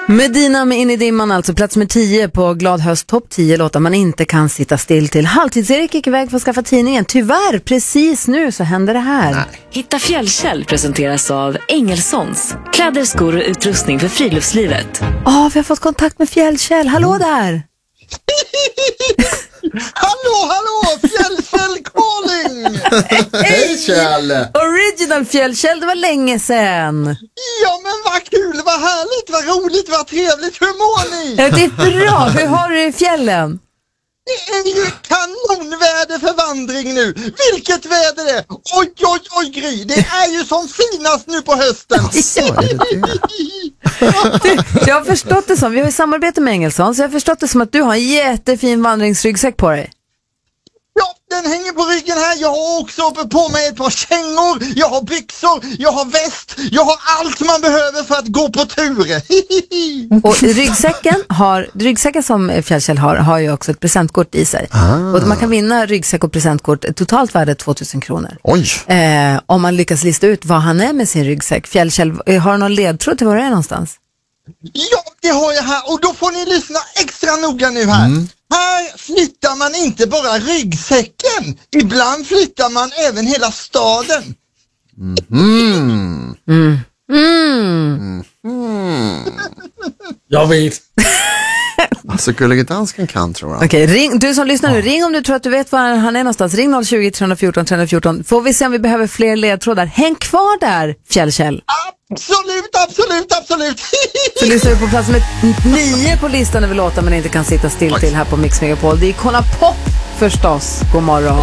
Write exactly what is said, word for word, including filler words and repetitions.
Medina med In i dimman, alltså plats med tio på Glad höst, topp tio låtar man inte kan sitta still till. Halvtids-Erik gick iväg för att skaffa tidningen. Tyvärr, precis nu så händer det här. Nej. Hitta Fjällkäll presenteras av Engelsons. Kläder, skor och utrustning för friluftslivet. Ja, oh, vi har fått kontakt med Fjällkäll. Hallå där! Hallå, hallå! Fjällkäll calling! Hej Kjell! Original Fjällkäll, det var länge sedan. Ja, men vad kul, vad härligt, vad roligt, vad trevligt. Hur mår ni? Ja, det är bra. Hur har du det i fjällen? Det är ju kanonväder för vandring nu. Vilket väder det är. Oj, oj, oj, Gry. Det är ju som finast nu på hösten. Alltså, du, jag har förstått det som, vi har ju samarbete med Engelsson, så jag har förstått det som att du har en jättefin vandringsryggsäck på dig. Ja, den hänger på ryggen här. Jag har också uppe på mig ett par kängor. Jag har byxor, jag har väst. Jag har allt man behöver för att gå på tur. Och ryggsäcken, har, ryggsäcken som Fjällkäll har, har ju också ett presentkort i sig. Ah. Och man kan vinna ryggsäck och presentkort, totalt värde tvåtusen kronor. Oj. Eh, om man lyckas lista ut vad han är med sin ryggsäck. Fjällkäll, har du någon ledtråd till var det är någonstans? Ja, det har jag här. Och då får ni lyssna extra noga nu här. Mm. Här flyttar man inte bara ryggsäcken. Ibland flyttar man även hela staden. Mm. Mm. Mm. Mm. Jag vet. Alltså gullige dansken kan, tror jag. Okej, ring, du som lyssnar nu, ring om du tror att du vet var han är någonstans. Ring noll tjugo, tre fjorton, tre fjorton. Får vi se om vi behöver fler ledtrådar. Häng kvar där, Fjällkäll. Absolut, absolut, absolut. Så lyssnar vi på plats med nio på listan över låtar man inte kan sitta still till här på Mix Megapol. Det är Icona Pop förstås. God morgon.